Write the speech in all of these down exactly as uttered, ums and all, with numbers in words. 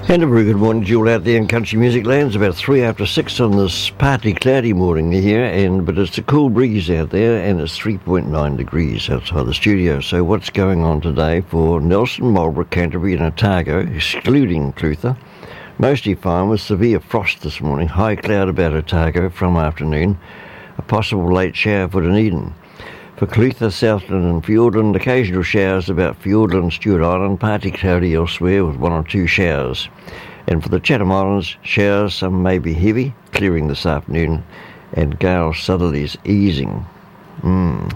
And a very good morning to you all out there in country music land. It's about three after six on this partly cloudy morning here, and but it's a cool breeze out there, and it's three point nine degrees outside the studio. So what's going on today for Nelson, Marlborough, Canterbury and Otago, excluding Clutha? Mostly fine with severe frost this morning, high cloud about Otago from afternoon, a possible late shower for Dunedin. For Clutha, Southland and Fiordland, occasional showers about Fiordland, Stewart Island, partly cloudy elsewhere with one or two showers. And for the Chatham Islands, showers, some may be heavy, clearing this afternoon, and gale southerlies easing. Mm.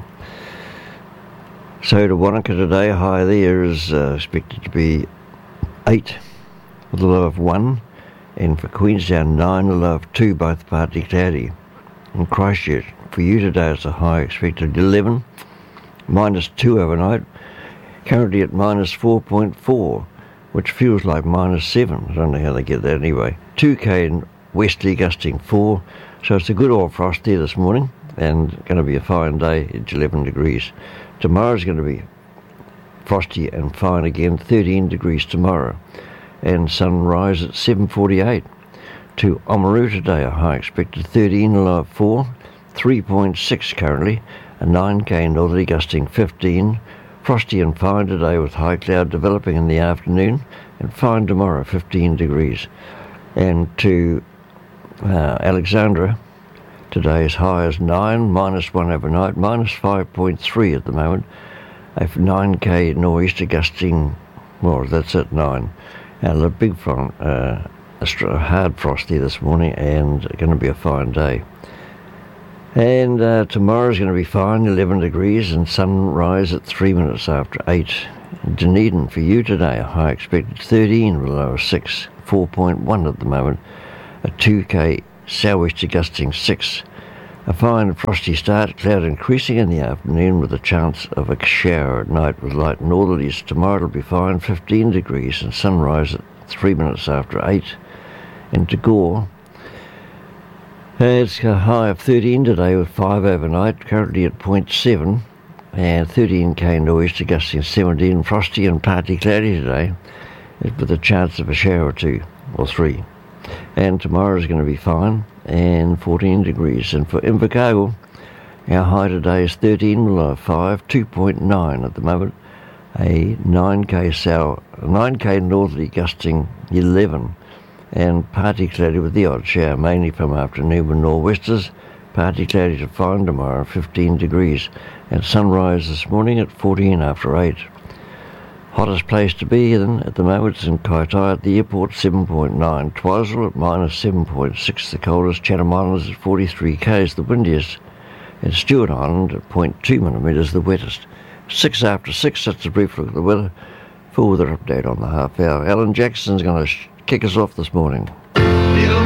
So to Wanaka today, high there is uh, expected to be eight, with a low of one, and for Queenstown, nine, a low of two, both partly cloudy. In Christchurch, for you today, it's a high expected eleven, minus two overnight, currently at minus four point four, which feels like minus seven. I don't know how they get that anyway. two K in westerly gusting four, so it's a good old frost there this morning, and going to be a fine day. It's eleven degrees. Tomorrow's going to be frosty and fine again, thirteen degrees tomorrow, and sunrise at seven forty-eight. To Oamaru today, a high expected thirteen, a low of four, three point six currently, a nine K northerly gusting fifteen, frosty and fine today with high cloud developing in the afternoon, and fine tomorrow, fifteen degrees. And to uh, Alexandra, today's high is nine, minus one overnight, minus five point three at the moment, a nine K nor'easter gusting, well, that's at nine, and a big front, uh, a hard frost there this morning, and going to be a fine day. And uh, tomorrow's going to be fine, eleven degrees, and sunrise at three minutes after eight. Dunedin for you today, a high expected thirteen, with a low of six, four point one at the moment, a two K sou'easter gusting six. A fine frosty start, cloud increasing in the afternoon with a chance of a shower at night with light northerlies. Tomorrow it'll be fine, fifteen degrees, and sunrise at three minutes after eight. And to Gore, uh, it's a high of thirteen today with five overnight, currently at zero point seven, and thirteen K nor'easter gusting seventeen, frosty and partly cloudy today, with a chance of a shower or two, or three. And tomorrow's going to be fine, and fourteen degrees. And for Invercargill, our high today is thirteen, low of five, two point nine at the moment, a nine K south, nine K northerly gusting eleven, and partly cloudy with the odd shower, mainly from afternoon with nor'westers, partly cloudy to fine tomorrow, fifteen degrees, and sunrise this morning at fourteen after eight. Hottest place to be then at the moment is in Kaitai at the airport, seven point nine, Twizel at minus seven point six, the coldest, Chatham Islands at forty-three Ks, the windiest, and Stewart Island at zero point two millimetres, the wettest. Six after six, that's a brief look at the weather. Full weather update on the half hour. Alan Jackson's going to sh- kick us off this morning. Little